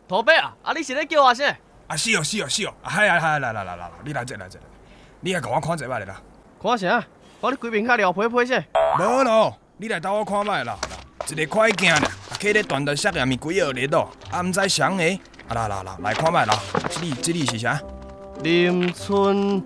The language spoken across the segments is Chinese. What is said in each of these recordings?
土伯啊，你是咧叫我啥？ 是哦，嗨，来，你来这，你来甲我看一摆啦。 看啥？看你规面较撩皮皮啥？ 无咯，你来逗我看摆啦。一个快镜俩，客咧断到摔下面几号日咯，毋知谁个。来看摆啦。这里是啥？ 林春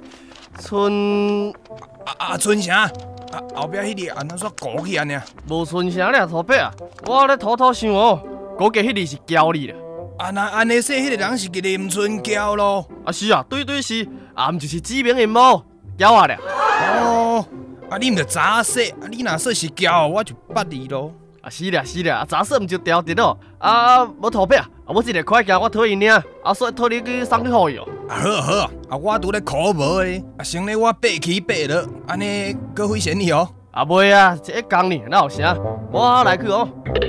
春啥？后壁迄个安怎煞鼓起安尼？ 无春啥咧，土伯啊！我咧偷想哦，估计迄个是娇哩啦。 那安尼说，迄个人是个林春娇咯。 是啊，对是，毋就是知名人物娇啊咧。 哦，你毋着早说，你若说是娇，我就捌你咯。 是啦，早说毋就调直咯。无土伯啊，我这个快件我讨因尔，所以讨你去送去互伊哦。 好，我拄咧考无咧，先咧我爬起爬落，安尼搁费钱你哦。 袂啊，这一工呢，哪有啥？我来去哦。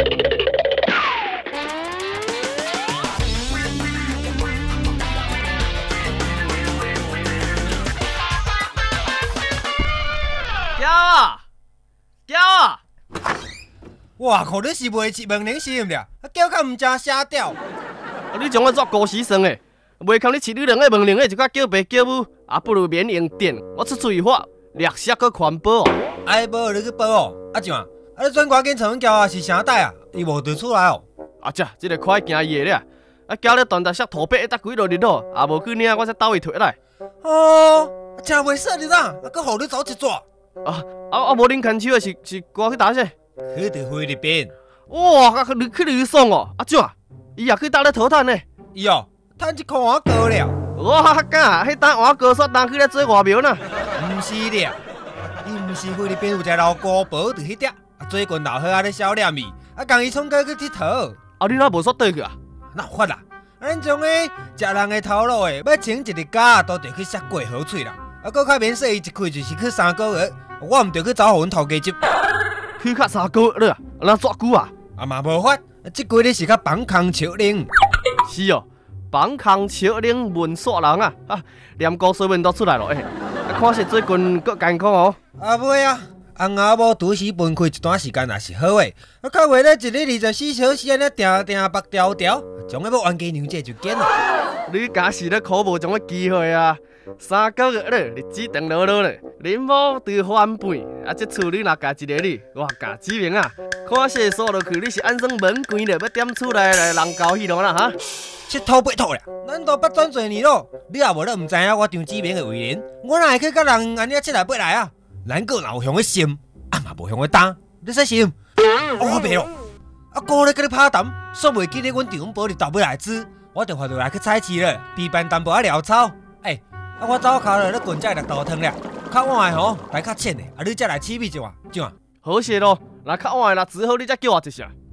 叫啊！ 哇靠！你是卖一万零是毋了？叫较毋正声调。 你将我作古时算的，袂堪你饲你两个问零个，就甲叫爸叫母，不如免用电。我出嘴法，略色搁环保哦。 无你去报哦。怎啊？你转赶紧找阮交是啥代啊？伊无得出来哦。 这个快行伊个咧。交咧断搭摔土伯一搭几落日咯，无去领我才倒伊退来。 哦，真袂说你啦，搁互你走一撮。 无恁牵手的是我去打啥？ 去伫菲律宾。 哇，你去旅爽哦！怎啊？伊也去打咧讨趁呢？ 伊哦，趁一箍碗糕了。 我敢，迄单碗糕煞当去咧做外庙呢？ 毋是了，伊毋是菲律宾有一个老姑婆伫迄搭，最近老伙仔咧小念伊，共伊创过去佚佗。 你哪无煞倒去啊？ 哪有法啦？咱种个食人的头路的，要请一日假都得去削过好喙啦。搁较免说伊一开就是去3个月，我毋着去找互阮头家接。 去较3个月了，那偌久啊？ 嘛无法，即几日是较放空笑冷。 是哦，放空笑冷文煞人啊！念高水文都出来了看是最近搁艰苦哦。 袂啊，翁仔某拄时分开一段时间也是好诶。较袂咧一日24小时安尼定目条条，将个要冤家娘这就见了。 你假是咧苦无种个机会啊！3个月了，日子长落落咧，恁某对翻倍，这厝你若加一个你，我加指名啊！看势说落去，你是安算门关了，要踮厝内来人交戏弄啦哈！ 七吐八吐啦，咱都捌转侪年咯，你也无咧毋知影我张指名的为人，我哪会去甲人安尼七来八来啊？咱个若有向去心，嘛无向去担，你说是毋？我袂咯，哥咧甲你拍谈，煞袂记得阮丈宝日倒尾来煮，我就发落来去菜市了，备办淡薄仔潦草。我走骹了，咧滚才6道汤了，较晚的吼，来较浅的，你才来试味一下，怎啊？ 好势咯，若较晚啦，只好你才叫我一声。